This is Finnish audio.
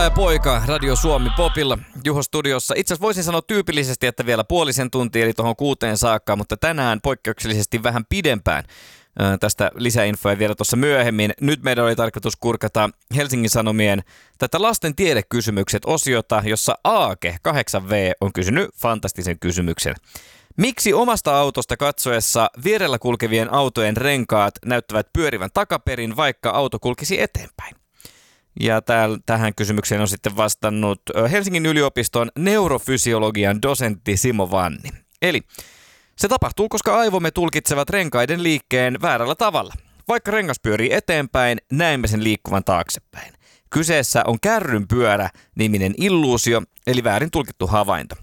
Poika Radio Suomi Popilla Juho studiossa. Itse asiassa voisin sanoa tyypillisesti, että vielä puolisen tuntia, eli tuohon 6 saakka, mutta tänään poikkeuksellisesti vähän pidempään. Tästä lisäinfoja vielä tuossa myöhemmin. Nyt meidän oli tarkoitus kurkata Helsingin Sanomien tätä lasten tiedekysymykset -osiota, jossa Aake 8V on kysynyt fantastisen kysymyksen. Miksi omasta autosta katsoessa vierellä kulkevien autojen renkaat näyttävät pyörivän takaperin, vaikka auto kulkisi eteenpäin? Ja tähän kysymykseen on sitten vastannut Helsingin yliopiston neurofysiologian dosentti Simo Vanni. Eli se tapahtuu, koska aivomme tulkitsevat renkaiden liikkeen väärällä tavalla. Vaikka rengas pyörii eteenpäin, näemme sen liikkuvan taaksepäin. Kyseessä on kärrynpyörä-niminen illuusio, eli väärin tulkittu havainto.